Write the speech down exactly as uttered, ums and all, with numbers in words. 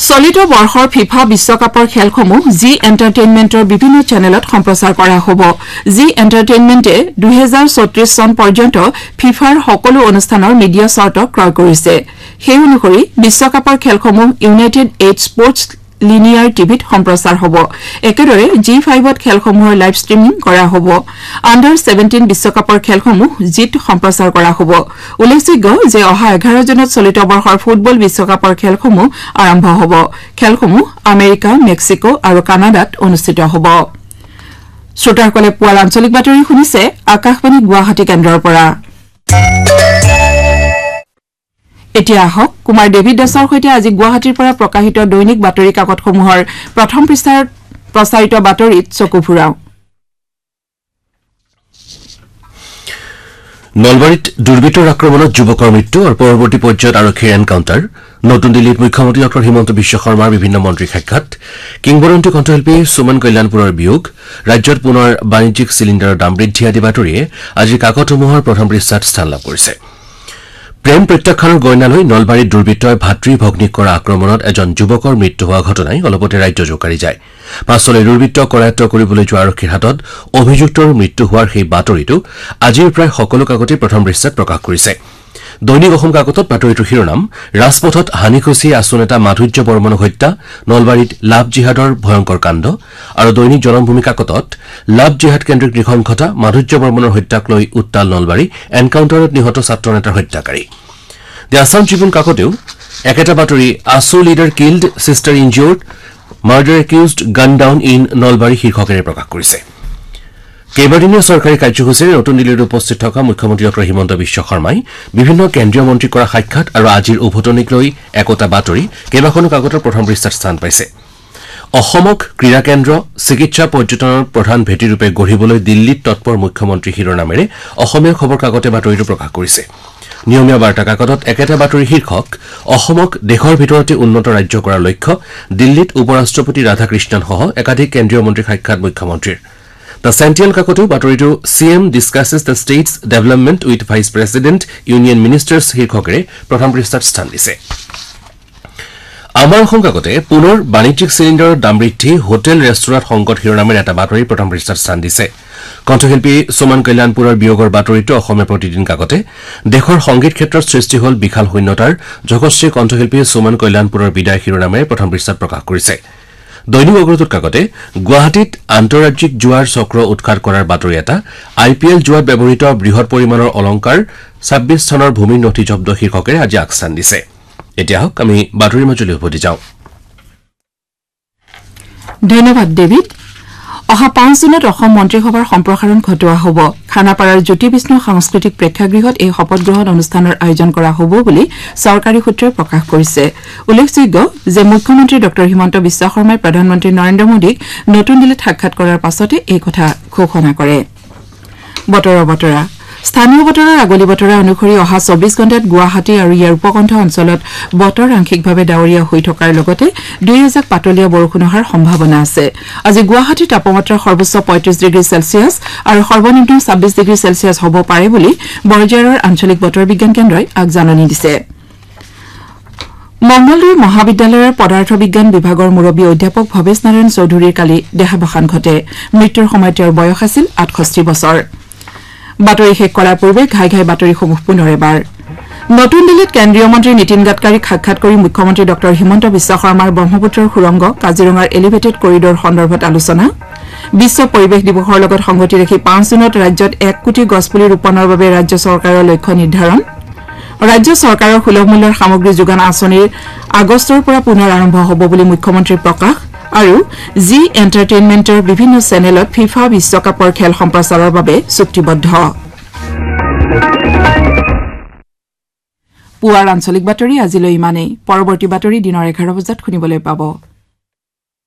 চলিত বৰ্ষৰ ফিফা বিশ্বকাপৰ খেলসমূহ জি এণ্টাৰটেইনমেণ্টৰ বিভিন্ন চেনেলত সম্প্ৰচাৰ কৰা হ'ব। জি এণ্টাৰটেইনমেণ্টে দুই হাজাৰ চৌত্ৰিশ চন পৰ্যন্ত ফিফাৰ সকলো অনুষ্ঠানৰ মিডিয়া চাৰ্টক ক্ৰয় কৰিছে। সেই অনুসৰি বিশ্বকাপৰ খেলসমূহ ইউনাইটেড এইট স্পৰ্টছ লিনিয়াৰ টিভিত সম্প্ৰচাৰ হ'ব। একেদৰে জি ফাইভত খেলসমূহৰ লাইভ ষ্ট্ৰিমিং কৰা হ'ব। আণ্ডাৰ ছেভেণ্টিন বিশ্বকাপৰ খেলসমূহ জিত সম্প্ৰচাৰ কৰা হ'ব। উল্লেখযোগ্য যে অহা এঘাৰ জুনত চলিত বৰ্ষৰ ফুটবল বিশ্বকাপৰ খেলসমূহ আৰম্ভ হ'ব। খেলসমূহ আমেৰিকা, মেক্সিকো আৰু কানাডাত অনুষ্ঠিত হ'ব। শ্ৰোতাসকলে পুৱাৰ আঞ্চলিক বাতৰি শুনিছে আকাশবাণী গুৱাহাটী কেন্দ্ৰৰ পৰা। এতিয়া আহক কুমাৰ ডেভিড দাসৰ সৈতে আজি গুৱাহাটীৰ পৰা প্ৰকাশিত দৈনিক বাতৰি কাকতসমূহৰ প্ৰথম পৃষ্ঠাৰ প্ৰচাৰিত বাতৰিত চকু ফুৰাওঁ। নলবাৰীত দুৰ্বৃত্তৰ আক্ৰমণত যুৱকৰ মৃত্যু আৰু পৰৱৰ্তী পৰ্যায়ত আৰক্ষীৰ এনকাউণ্টাৰ। নতুন দিল্লীত মুখ্যমন্ত্ৰী ডঃ হিমন্ত বিশ্ব শৰ্মাৰ বিভিন্ন মন্ত্ৰীৰ সাক্ষাৎ। কিংবদন্তী কণ্ঠশিল্পী সুমন কল্যাণপুৰৰ বিয়োগ। ৰাজ্যত পুনৰ বাণিজ্যিক চিলিণ্ডাৰৰ দাম বৃদ্ধি আদি বাতৰিয়ে আজিৰ কাকতসমূহৰ প্ৰথম পৃষ্ঠাত স্থান লাভ কৰিছে। প্ৰেম প্ৰত্যাখ্যানৰ গইনালৈ নলবাৰীত দুৰ্বৃত্তই ভাতৃ ভগ্নীক কৰা আক্ৰমণত এজন যুৱকৰ মৃত্যু হোৱা ঘটনাই অলপতে ৰাজ্য জোকাৰি যায়। পাছলৈ দুৰ্বৃত্তক কৰায়ত্ব কৰিবলৈ যোৱা আৰক্ষীৰ হাতত অভিযুক্তৰ মৃত্যু হোৱাৰ সেই বাতৰিটো আজিৰ প্ৰায় সকলো কাকতে প্ৰথম পৃষ্ঠাত প্ৰকাশ কৰিছে। দৈনিক অসম কাকতত বাতৰিটোৰ শিৰোনাম ৰাজপথত হানিখুচি আছু নেতা মাধুৰ্য বৰ্মনক হত্যা, নলবাৰীত লাভ জিহাদৰ ভয়ংকৰ কাণ্ড। আৰু দৈনিক জনমভূমি কাকতত লাভ জিহাদ কেন্দ্ৰিক নৃশংসতা, মাধুৰ্য বৰ্মনৰ হত্যাক লৈ উত্তাল নলবাৰী, এনকাউণ্টাৰত নিহত ছাত্ৰ নেতাৰ হত্যাকাৰী। দ্য আছাম ট্ৰিবিউন কাকতেও একেটা বাতৰি আছু leader killed, sister ইনজিয়ৰ্ড, murder accused, গান ডাউন ইন নলবাৰী শীৰ্ষকেৰে প্ৰকাশ কৰিছে। কেইবাদিনীয়া চৰকাৰী কাৰ্যসূচীৰে নতুন দিল্লীত উপস্থিত থকা মুখ্যমন্ত্ৰী ডঃ হিমন্ত বিশ্ব শৰ্মাই বিভিন্ন কেন্দ্ৰীয় মন্ত্ৰীক কৰা সাক্ষাৎ আৰু আজিৰ উভতনিক লৈ একোটা বাতৰি কেইবাখনো কাকতৰ প্ৰথম পৃষ্ঠাত স্থান পাইছে। অসমক ক্ৰীড়া কেন্দ্ৰ, চিকিৎসা পৰ্যটনৰ প্ৰধান ভেটিৰূপে গঢ়িবলৈ দিল্লীত তৎপৰ মুখ্যমন্ত্ৰী শিৰোনামেৰে অসমীয়া খবৰ কাকতে বাতৰিটো প্ৰকাশ কৰিছে। নিয়মীয়া বাৰ্তা কাকতত একেটা বাতৰি শীৰ্ষক অসমক দেশৰ ভিতৰতে উন্নত ৰাজ্য কৰাৰ লক্ষ্য, দিল্লীত উপ ৰাষ্ট্ৰপতি ৰাধাকৃষ্ণনসহ একাধিক কেন্দ্ৰীয় মন্ত্ৰীৰ সাক্ষাৎ মুখ্যমন্ত্ৰীৰ। দ্য চেণ্ট্ৰিয়েল কাকতেও বাতৰিটো C M ডিছকাছেছ the states development with vice president union ministers শীৰ্ষকেৰে প্ৰথম পৃষ্ঠাত স্থান দিছে। আমাৰ অসম কাকতে পুনৰ বাণিজ্যিক চিলিণ্ডাৰৰ দাম বৃদ্ধি, হোটেল ৰেস্তোৰাঁত সংকট শিৰোনামেৰে এটা বাতৰি প্ৰথম পৃষ্ঠাত স্থান দিছে। কণ্ঠশিল্পী সুমন কল্যাণপুৰৰ বিয়োগৰ বাতৰিটো অসমীয়া প্ৰতিদিন কাকতে দেশৰ সংগীত ক্ষেত্ৰত সৃষ্টি হল বিশাল শূন্যতাৰ, যশস্বী কণ্ঠশিল্পী সুমন কল্যাণপুৰৰ বিদায় শিৰোনামেৰে প্ৰথম পৃষ্ঠাত প্ৰকাশ কৰিছে। দৈনিক অগ্ৰদূত কাকতে গুৱাহাটীত আন্তঃৰাজ্যিক জুৱাৰ চক্ৰ উৎখাত কৰাৰ বাতৰি এটা, আই পি এল জুৱাত ব্যৱহৃত বৃহৎ পৰিমাণৰ অলংকাৰ, ছাব্বিছ চনৰ ভূমিৰ নথি জব্দ শীৰ্ষকেৰে আজি আগস্থান দিছে। এতিয়া হওক আমি বাতৰিৰ মাজলৈ উভতি যাওঁ। ধন্যবাদ ডেভিড। অহা পাঁচ জুনত অসম মন্ত্ৰীসভাৰ সম্প্ৰসাৰণ ঘটোৱা হ'ব। খানাপাৰাৰ জ্যোতিবিষ্ণু সাংস্কৃতিক প্ৰেক্ষাগৃহত এই শপত গ্ৰহণ অনুষ্ঠানৰ আয়োজন কৰা হ'ব বুলি চৰকাৰী সূত্ৰই প্ৰকাশ কৰিছে। উল্লেখযোগ্য যে মুখ্যমন্ত্ৰী ডঃ হিমন্ত বিশ্ব শৰ্মাই প্ৰধানমন্ত্ৰী নৰেন্দ্ৰ মোদীক নতুন দিল্লীত সাক্ষাৎ কৰাৰ পাছতে এই কথা ঘোষণা কৰে। বতৰৰ বতৰা স্থানীয় বতৰৰ আগলি বতৰা অনুসৰি অহা চৌবিশ ঘণ্টাত গুৱাহাটী আৰু ইয়াৰ উপকণ্ঠ অঞ্চলত বতৰ আংশিকভাৱে ডাৱৰীয়া হৈ থকাৰ লগতে দুই এজাক পাতলীয়া বৰষুণ হোৱাৰ সম্ভাৱনা আছে। আজি গুৱাহাটীৰ তাপমাত্ৰা সৰ্বোচ্চ পঁয়ত্ৰিশ ডিগ্ৰী চেলছিয়াছ আৰু সৰ্বনিম্ন ছাব্বিছ ডিগ্ৰী চেলছিয়াছ হ'ব পাৰে বুলি বৰঝাৰৰ আঞ্চলিক বতৰ বিজ্ঞান কেন্দ্ৰই আগজাননী দিছে। মংগলদৈ মহাবিদ্যালয়ৰ পদাৰ্থ বিজ্ঞান বিভাগৰ মুৰব্বী অধ্যাপক ভৱেশ নাৰায়ণ চৌধুৰীৰ কালি দেহাৱসান ঘটে। মৃত্যুৰ সময়ত তেওঁৰ বয়স আছিল আঠষষ্ঠি বছৰ। বাতৰি শেষ কৰাৰ পূৰ্বে ঘাই ঘাই বাতৰিসমূহ পুনৰ এবাৰ। নতুন দিল্লীত কেন্দ্ৰীয় মন্ত্ৰী নীতিন গাডকাৰীক সাক্ষাৎ কৰি মুখ্যমন্ত্ৰী ডঃ হিমন্ত বিশ্ব শৰ্মাৰ ব্ৰহ্মপুত্ৰৰ সুৰংগ কাজিৰঙাৰ এলিভেটেড কৰিডৰ সন্দৰ্ভত আলোচনা। বিশ্ব পৰিৱেশ দিৱসৰ লগত সংগতি ৰাখি পাঁচ জুনত ৰাজ্যত এক কোটি গছপুলি ৰোপণৰ বাবে ৰাজ্য চৰকাৰৰ লক্ষ্য নিৰ্ধাৰণ। ৰাজ্য চৰকাৰৰ সুলভ মূল্যৰ সামগ্ৰী যোগান আঁচনিৰ আগষ্টৰ পৰা পুনৰ আৰম্ভ হ'ব বুলি মুখ্যমন্ত্ৰীৰ প্ৰকাশ। আৰু জি এণ্টাৰটেইনমেণ্টৰ বিভিন্ন চেনেলত ফিফা বিশ্বকাপৰ খেল সম্প্ৰচাৰৰ বাবে চুক্তিবদ্ধ। পুৱাৰ আঞ্চলিক বাতৰি আজিলৈ ইমানেই। পৰৱৰ্তী বাতৰি দিনৰ এঘাৰ বজাত শুনিবলৈ পাব।